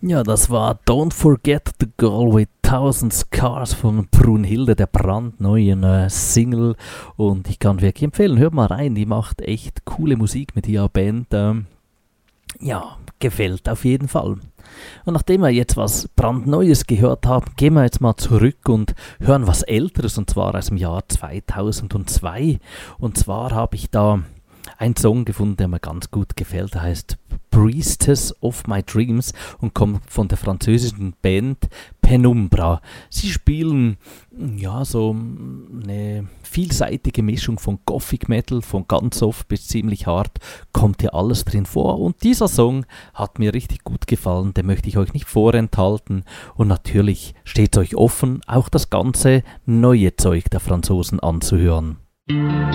Ja, das war Don't Forget the Girl with Thousand Scars von Brunhilde, der brandneuen Single. Und ich kann wirklich empfehlen, hört mal rein, die macht echt coole Musik mit ihrer Band. Ja, gefällt auf jeden Fall. Und nachdem wir jetzt was brandneues gehört haben, gehen wir jetzt mal zurück und hören was Älteres, und zwar aus dem Jahr 2002. Und zwar habe ich da einen Song gefunden, der mir ganz gut gefällt. Der heißt Priestess of My Dreams und kommt von der französischen Band Penumbra. Sie spielen ja so eine vielseitige Mischung von Gothic Metal, von ganz soft bis ziemlich hart, kommt hier alles drin vor. Und dieser Song hat mir richtig gut gefallen, den möchte ich euch nicht vorenthalten. Und natürlich steht es euch offen, auch das ganze neue Zeug der Franzosen anzuhören.